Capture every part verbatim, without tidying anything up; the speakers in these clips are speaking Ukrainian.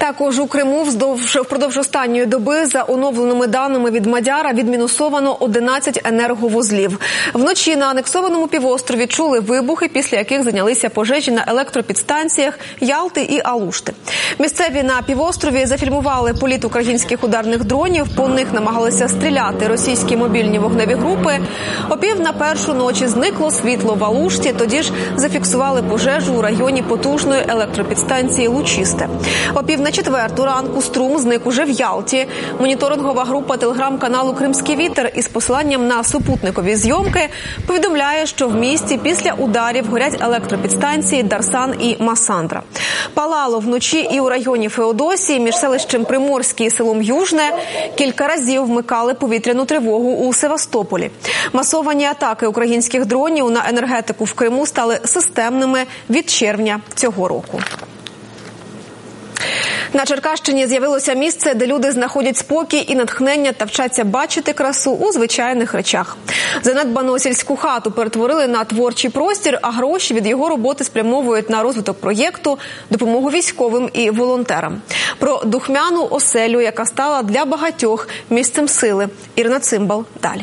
Також у Криму вздовж, впродовж останньої доби за оновленими даними від Мадяра відмінусовано одинадцять енерговузлів. Вночі на анексованому півострові чули вибухи, після яких зайнялися пожежі на електропідстанціях Ялти і Алушти. Місцеві на півострові зафільмували політ українських ударних дронів, по них намагалися стріляти російські мобільні вогневі групи. О пів на першу ночі зникло світло в Алушті, тоді ж зафіксували пожежу у районі потужної електропідстанції Лучисте. О пів на четверту ранку струм зник уже в Ялті. Моніторингова група телеграм-каналу «Кримський вітер» із посиланням на супутникові зйомки повідомляє, що в місті після ударів горять електропідстанції Дарсан і Масандра. Палало вночі і у районі Феодосії між селищем Приморський і селом Южне. Кілька разів вмикали повітряну тривогу у Севастополі. Масовані атаки українських дронів на енергетику в Криму стали системними від червня цього року. На Черкащині з'явилося місце, де люди знаходять спокій і натхнення та вчаться бачити красу у звичайних речах. Занедбану сільську хату перетворили на творчий простір, а гроші від його роботи спрямовують на розвиток проєкту, допомогу військовим і волонтерам. Про духмяну оселю, яка стала для багатьох місцем сили. Ірина Цимбал далі.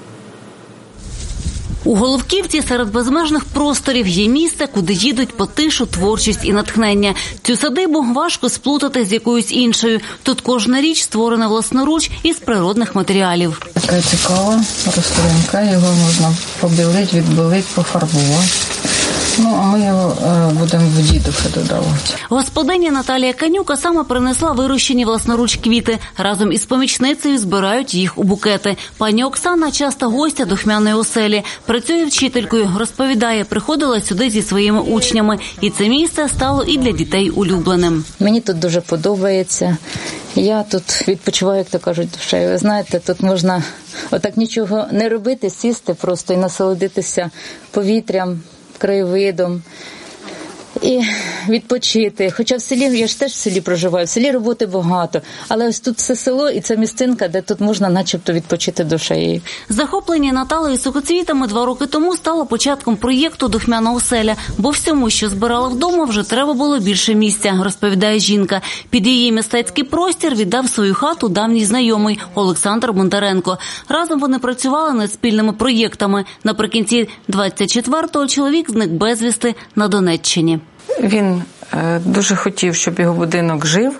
У Головківці серед безмежних просторів є місце, куди їдуть по тишу, творчість і натхнення. Цю садибу важко сплутати з якоюсь іншою. Тут кожна річ створена власноруч із природних матеріалів. Така цікава рослинка, його можна побілити, відбілити, пофарбувати. Ну, а ми його е, будемо в дідухи додавати. Господиня Наталія Канюка саме принесла вирощені власноруч квіти. Разом із помічницею збирають їх у букети. Пані Оксана – часта гостя духмяної оселі. Працює вчителькою, розповідає, приходила сюди зі своїми учнями. І це місце стало і для дітей улюбленим. Мені тут дуже подобається. Я тут відпочиваю, як то кажуть, душею. Ви знаєте, тут можна отак нічого не робити, сісти просто і насолодитися повітрям, краєвидом і відпочити. Хоча в селі, я ж теж в селі проживаю, в селі роботи багато, але ось тут все село і це місцинка, де тут можна начебто відпочити душею. Захоплення Наталею сухоцвітами два роки тому стало початком проєкту «Духмяна оселя», бо всьому, що збирала вдома, вже треба було більше місця, розповідає жінка. Під її мистецький простір віддав свою хату давній знайомий Олександр Бондаренко. Разом вони працювали над спільними проєктами. Наприкінці двадцять четвертого чоловік зник безвісти на Донеччині. Він е, дуже хотів, щоб його будинок жив.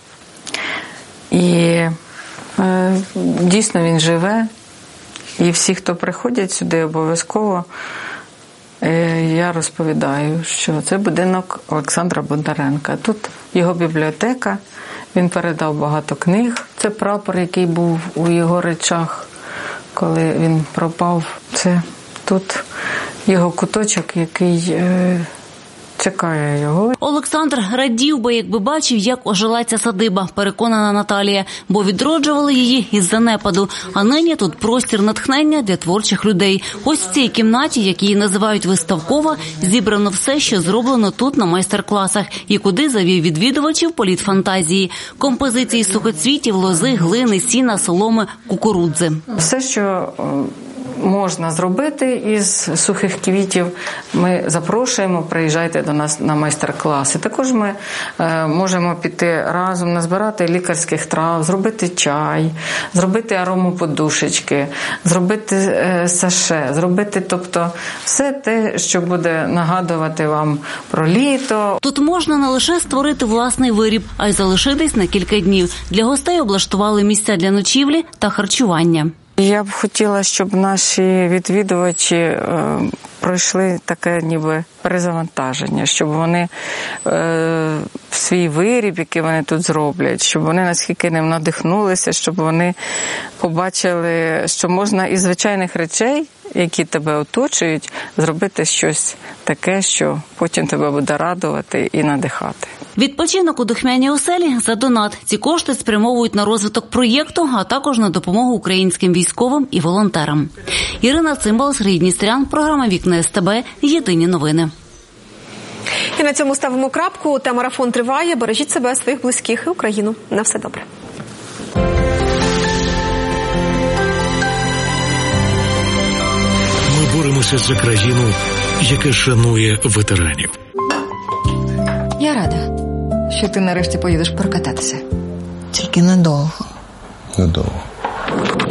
І е, дійсно він живе. І всі, хто приходять сюди, обов'язково е, я розповідаю, що це будинок Олександра Бондаренка. Тут його бібліотека, він передав багато книг. Це прапор, який був у його речах, коли він пропав. Це тут його куточок, який... Е, чекає його. Олександр радів би, якби бачив, як ожила ця садиба, переконана Наталія, бо відроджували її із занепаду. А нині тут простір натхнення для творчих людей. Ось в цій кімнаті, як її називають виставкова, зібрано все, що зроблено тут на майстер-класах, і куди завів відвідувачів політ фантазії. Композиції сухоцвітів, лози, глини, сіна, соломи, кукурудзи. Все, що можна зробити із сухих квітів, ми запрошуємо, приїжджайте до нас на майстер-класи. Також ми е, можемо піти разом, назбирати лікарських трав, зробити чай, зробити аромоподушечки, зробити е, саше, зробити, тобто, все те, що буде нагадувати вам про літо. Тут можна не лише створити власний виріб, а й залишитись на кілька днів. Для гостей облаштували місця для ночівлі та харчування. Я б хотіла, щоб наші відвідувачі е, пройшли таке ніби перезавантаження, щоб вони е, свій виріб, який вони тут зроблять, щоб вони наскільки ним надихнулися, щоб вони побачили, що можна із звичайних речей, які тебе оточують, зробити щось таке, що потім тебе буде радувати і надихати. Відпочинок у духмяній оселі за донат. Ці кошти спрямовують на розвиток проєкту, а також на допомогу українським військовим і волонтерам. Ірина Цимбал, Сергій Дністрян, програма «Вікна СТБ», єдині новини. І на цьому ставимо крапку. Та марафон триває. Бережіть себе, своїх близьких і Україну. На все добре. Ми боремося за країну, яка шанує ветеранів. Я рада. що ти нарешті поїдеш прокататися? Тільки недовго. Недовго.